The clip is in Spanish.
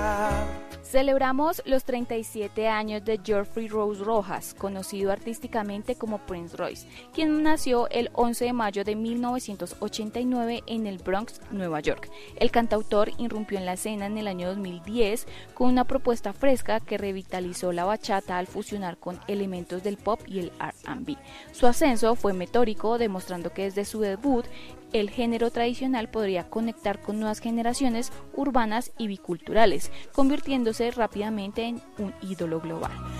Celebramos los 37 años de Geoffrey Rose Rojas, conocido artísticamente como Prince Royce, quien nació el 11 de mayo de 1989 en el Bronx, Nueva York. El cantautor irrumpió en la escena en el año 2010 con una propuesta fresca que revitalizó la bachata al fusionar con elementos del pop y el R&B. Su ascenso fue meteórico, demostrando que desde su debut el género tradicional podría conectar con nuevas generaciones urbanas y biculturales, convirtiéndose rápidamente en un ídolo global.